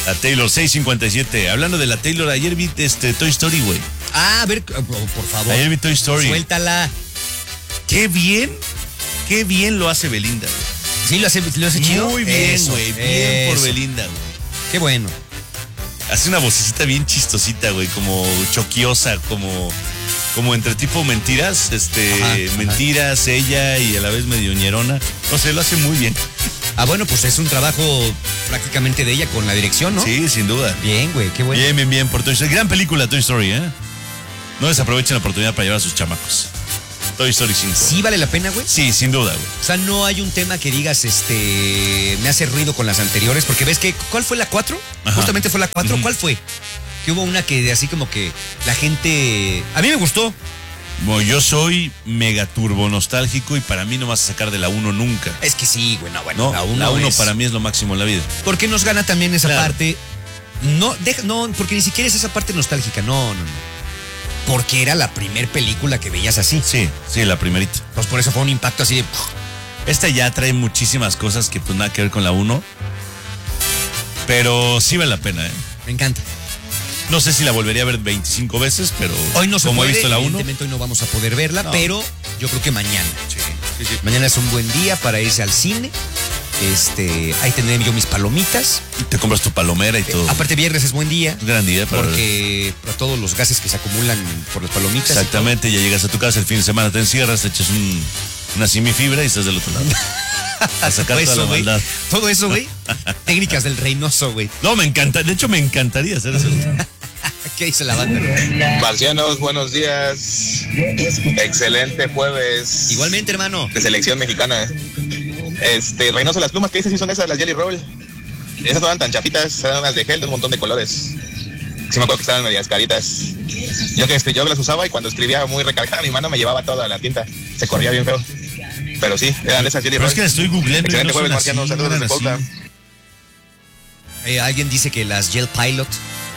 La Taylor, 6:57. Hablando de la Taylor, ayer vi Toy Story, güey. Ah, a ver, por favor. Ayer vi Toy Story. Suéltala. Qué bien lo hace Belinda, güey. Sí, lo hace chido. Muy bien, güey. Bien por eso. Belinda, güey. Qué bueno. Hace una vocecita bien chistosita, güey, como choquiosa, como entre tipo mentiras, mentiras, ella y a la vez medio ñerona. No sé, lo hace muy bien. Ah, bueno, pues es un trabajo prácticamente de ella con la dirección, ¿no? Sí, sin duda. Bien, güey, qué bueno. Bien por Toy Story. Gran película Toy Story, ¿eh? No desaprovechen la oportunidad para llevar a sus chamacos. Toy Story 5. ¿Sí vale la pena, güey? Sí, sin duda, güey. O sea, no hay un tema que digas, me hace ruido con las anteriores, porque ves que, ¿cuál fue la 4? Ajá. Justamente fue la 4. Uh-huh. ¿Cuál fue? Que hubo una que así como que la gente... A mí me gustó. Bueno, yo soy mega turbo nostálgico y para mí no vas a sacar de la 1 nunca. Es que sí, güey, no, bueno, No, la 1 para mí es lo máximo en la vida. Porque nos gana también esa Claro. parte. No, porque ni siquiera es esa parte nostálgica, no. Porque era la primer película que veías así. Sí, la primerita. Pues por eso fue un impacto así de... Esta ya trae muchísimas cosas que pues nada que ver con la 1. Pero sí vale la pena, ¿eh? Me encanta. No sé si la volvería a ver 25 veces, pero Hoy no se como puede, he visto la 1. evidentemente hoy no vamos a poder verla, No. pero yo creo que mañana. Sí. Mañana es un buen día para irse al cine. Ahí tendré yo mis palomitas. Y te compras tu palomera y todo. Aparte viernes es buen día. Gran día para Porque para todos los gases que se acumulan por las palomitas. Exactamente, ya llegas a tu casa el fin de semana, te encierras, te echas una semifibra y estás del otro lado. A sacar toda la maldad. Todo eso, güey. Técnicas del Reynoso, güey. No, me encanta, de hecho me encantaría hacer eso. ¿Qué dice la banda? Marcianos, buenos días. Excelente jueves. Igualmente, hermano. De selección mexicana. Reynoso, las plumas que dices sí son esas, las Jelly Roll. Esas no eran tan chapitas, eran unas de gel de un montón de colores. Sí me acuerdo que estaban medias caritas. Yo las usaba y cuando escribía muy recargada mi mano me llevaba toda la tinta. Se corría bien feo. Pero sí, eran esas Jelly Pero Roll. es que la estoy googleando. Excelente y no jueves, son Marcianos. así, Saludos no desde eran Cuautla. así. Alguien dice que las Gel Pilot.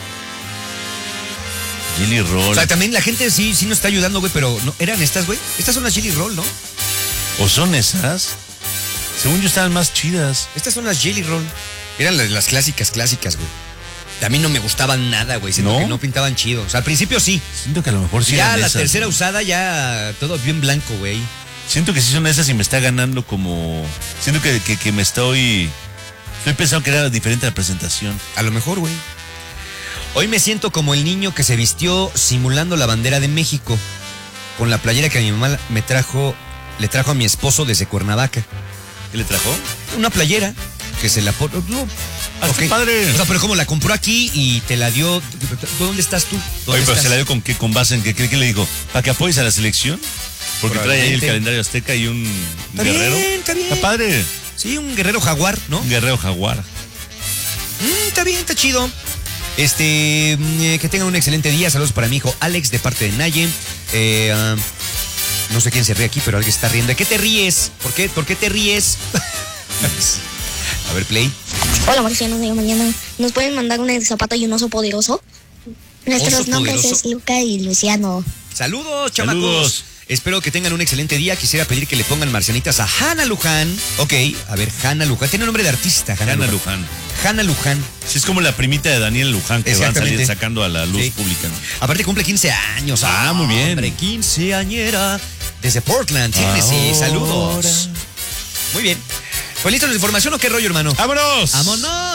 Jelly Roll. O sea, también la gente sí nos está ayudando, güey, pero no, eran estas, güey. Estas son las Jelly Roll, ¿no? ¿O son esas? Según yo estaban más chidas. Estas son las Jelly Roll. Eran las clásicas, güey. A mí no me gustaban nada, güey. Siento ¿No? que no pintaban chido. O sea, al principio sí. Siento que a lo mejor sí Ya eran la esas. tercera usada, ya todo bien blanco, güey. Siento que sí son esas y me está ganando como... Siento que me estoy pensando que era diferente la presentación. A lo mejor, güey. Hoy me siento como el niño que se vistió simulando la bandera de México con la playera que mi mamá le trajo a mi esposo desde Cuernavaca. ¿Qué le trajo? Una playera que se la pone... No. ¡Qué padre! O sea, pero como la compró aquí y te la dio... ¿Dónde estás tú? Oye, pero estás? se la dio con base en que le dijo, ¿para que apoyes a la selección? Porque trae ahí el calendario azteca y un guerrero. Está bien. Está padre. Sí, un guerrero jaguar, ¿no? Un guerrero jaguar. Está bien, está chido. Que tengan un excelente día. Saludos para mi hijo Alex de parte de Naye. No sé quién se ríe aquí, pero alguien está riendo. ¿De qué te ríes? ¿Por qué te ríes? A ver, play. Hola, marcianos de mañana. ¿Nos pueden mandar un zapato y un oso poderoso? Nuestros ¿Oso nombres poderoso? es Luca y Luciano. Saludos, chamacos. Saludos. Espero que tengan un excelente día. Quisiera pedir que le pongan marcianitas a Hannah Luján. Ok, a ver, Hannah Luján. Tiene nombre de artista, Hannah Luján. Hannah Luján. Sí, es como la primita de Daniel Luján que van a Exactamente. salir sacando a la luz Sí. pública. Aparte cumple 15 años. Ah, muy bien. Hombre, 15añera. Desde Portland, Tennessee. Ahora. Saludos. Muy bien. Pues listo la información o qué rollo, hermano. ¡Vámonos! ¡Vámonos!